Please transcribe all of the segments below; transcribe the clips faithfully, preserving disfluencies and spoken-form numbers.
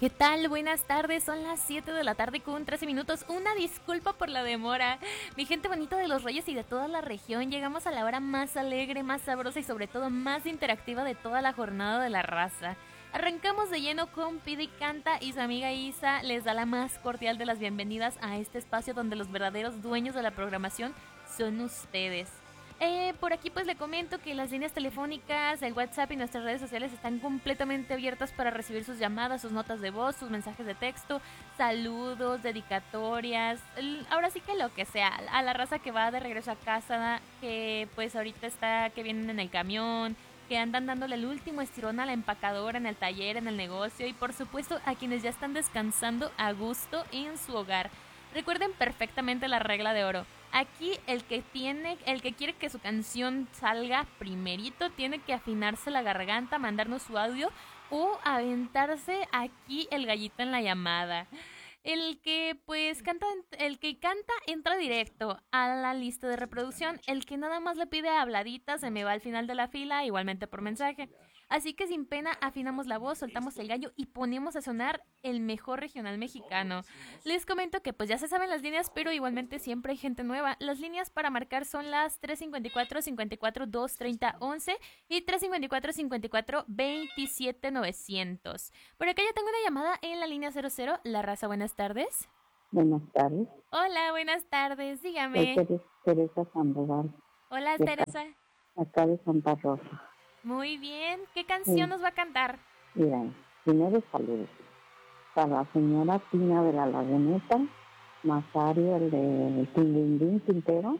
¿Qué tal? Buenas tardes, son las siete de la tarde con trece minutos. Una disculpa por la demora. Mi gente bonita de Los Reyes y de toda la región, llegamos a la hora más alegre, más sabrosa y sobre todo más interactiva de toda la jornada de la raza. Arrancamos de lleno con Pidi Canta y su amiga Isa les da la más cordial de las bienvenidas a este espacio donde los verdaderos dueños de la programación son ustedes. Eh, por aquí pues le comento que las líneas telefónicas, el WhatsApp y nuestras redes sociales están completamente abiertas para recibir sus llamadas, sus notas de voz, sus mensajes de texto, saludos, dedicatorias, el- ahora sí que lo que sea, a la raza que va de regreso a casa, que pues ahorita está, que vienen en el camión, que andan dándole el último estirón a la empacadora en el taller, en el negocio y por supuesto a quienes ya están descansando a gusto en su hogar. Recuerden perfectamente la regla de oro. Aquí el que tiene, el que quiere que su canción salga primerito, tiene que afinarse la garganta, mandarnos su audio o aventarse aquí el gallito en la llamada. El que pues canta, el que canta entra directo a la lista de reproducción. El que nada más le pide habladita se me va al final de la fila, igualmente por mensaje. Así que sin pena afinamos la voz, soltamos el gallo y ponemos a sonar el mejor regional mexicano. Les comento que pues ya se saben las líneas, pero igualmente siempre hay gente nueva. Las líneas para marcar son las tres cincuenta y cuatro, cincuenta y cuatro, doscientos treinta, once y tres cincuenta y cuatro, cincuenta y cuatro, veintisiete, novecientos. Por acá ya tengo una llamada en la línea cero cero. La raza, buenas tardes. Buenas tardes, Hola, buenas tardes, soy dígame. Teres- Teresa Sandoval, Hola, de acá, Teresa. acá de Santa Rosa. Muy bien, ¿qué canción Sí, nos va a cantar? mira, primero saludos para la señora Tina de la Laguneta, Masario, el de Tindindín Quintero,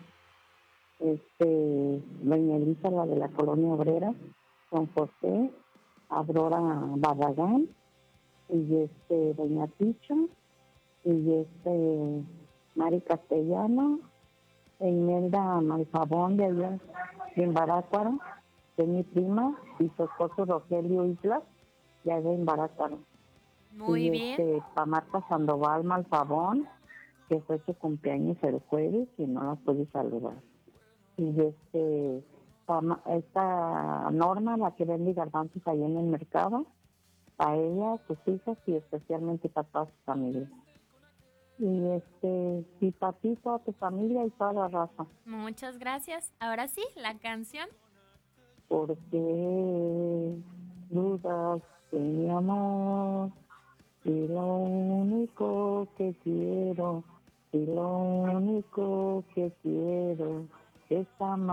este, doña Elisa, la de la Colonia Obrera, Don José, Aurora Barragán, y este, doña Ticha, y este, Mari Castellano, e Imelda Malfabón de allá en Barácuaro, que es mi prima, y su esposo Rogelio Islas, de allá en Barácuaro. Muy Y bien. este, para Marta Sandoval Malfabón, que fue su cumpleaños el jueves y no la pude saludar. Y este, pa Ma- esta Norma, la que vende garbanzos ahí en el mercado, a ella, sus hijas y especialmente para toda su familia. Y este, y para ti, toda tu familia y toda la raza. Muchas gracias. Ahora sí, la canción. ¿Por qué dudas de mi amor? Si lo único que quiero, si lo único que quiero es amar.